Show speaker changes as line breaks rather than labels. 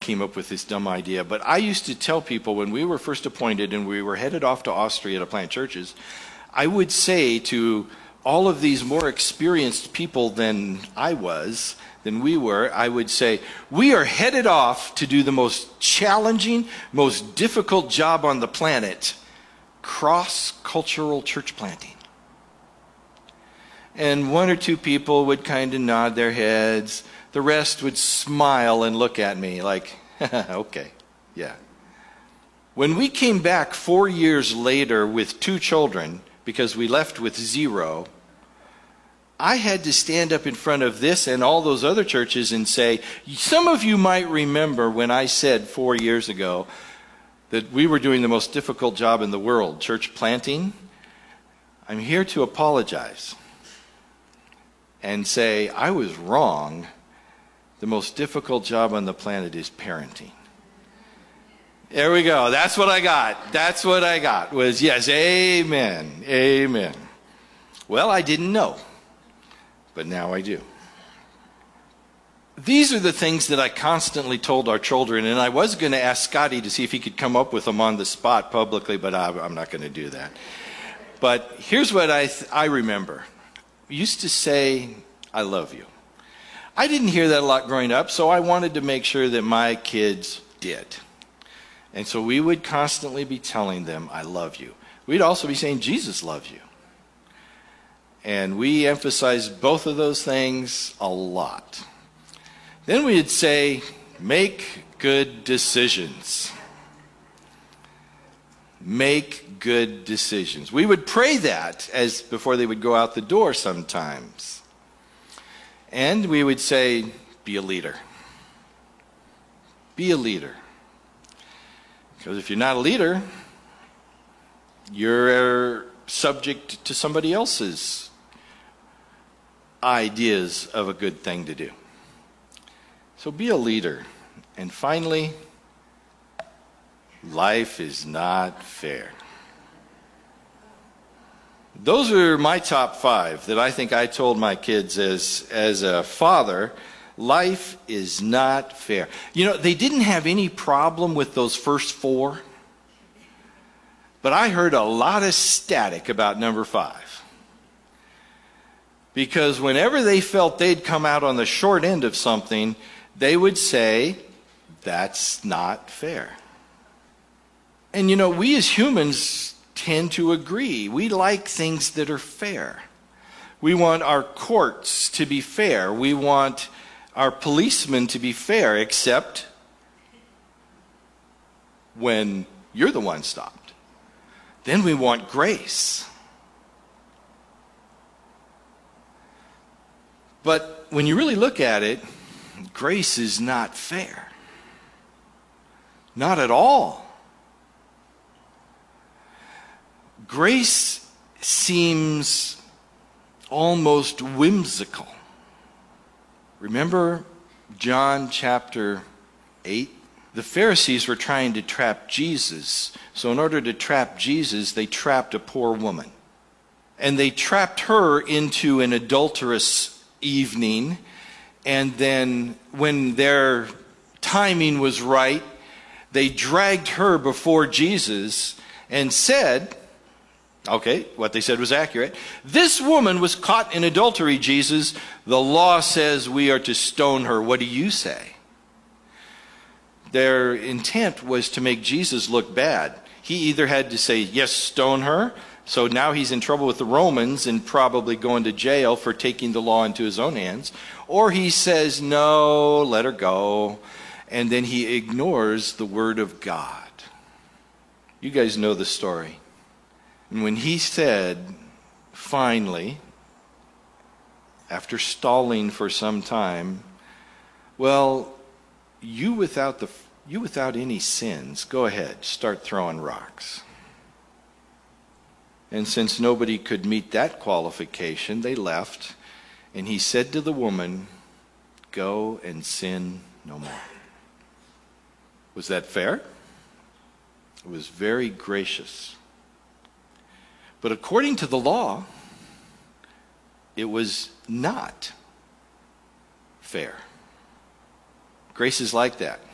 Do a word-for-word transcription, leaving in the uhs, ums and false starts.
came up with this dumb idea, but I used to tell people when we were first appointed and we were headed off to Austria to plant churches, I would say to all of these more experienced people than I was, than we were, I would say, we are headed off to do the most challenging, most difficult job on the planet, cross-cultural church planting. And one or two people would kind of nod their heads. The rest would smile and look at me like, okay, yeah. When we came back four years later with two children, because we left with zero, I had to stand up in front of this and all those other churches and say, some of you might remember when I said four years ago that we were doing the most difficult job in the world, church planting. I'm here to apologize and say I was wrong. The most difficult job on the planet is parenting. There we go. That's what I got. That's what I got was yes, amen, amen. Well, I didn't know, but now I do. These are the things that I constantly told our children, and I was going to ask Scotty to see if he could come up with them on the spot publicly, but I, I'm not going to do that. But here's what I, th- I remember. We used to say, I love you. I didn't hear that a lot growing up, so I wanted to make sure that my kids did. And so we would constantly be telling them, I love you. We'd also be saying, Jesus loves you. And we emphasized both of those things a lot. Then we'd say, make good decisions. Make good decisions. We would pray that as before they would go out the door sometimes. And we would say, be a leader. Be a leader. Because if you're not a leader, you're subject to somebody else's ideas of a good thing to do. So be a leader. And finally, life is not fair. Those are my top five that I think I told my kids as, as a father. Life is not fair. You know, they didn't have any problem with those first four, but I heard a lot of static about number five. Because whenever they felt they'd come out on the short end of something, they would say, that's not fair. And you know, we as humans tend to agree. We like things that are fair. We want our courts to be fair. We want our policemen to be fair, except when you're the one stopped. Then we want grace. But when you really look at it, grace is not fair. Not at all. Grace seems almost whimsical. Remember John chapter eight? The Pharisees were trying to trap Jesus. So in order to trap Jesus, they trapped a poor woman. And they trapped her into an adulterous evening. And then when their timing was right, they dragged her before Jesus and said, okay, what they said was accurate. This woman was caught in adultery, Jesus. The law says we are to stone her. What do you say? Their intent was to make Jesus look bad. He either had to say, yes, stone her. So now he's in trouble with the Romans and probably going to jail for taking the law into his own hands. Or he says, no, let her go. And then he ignores the word of God. You guys know the story. And when he said, finally, after stalling for some time, well, you without the you without any sins, go ahead, start throwing rocks. And since nobody could meet that qualification, they left. And he said to the woman, go and sin no more. Was that fair? It was very gracious. But according to the law, it was not fair. Grace is like that.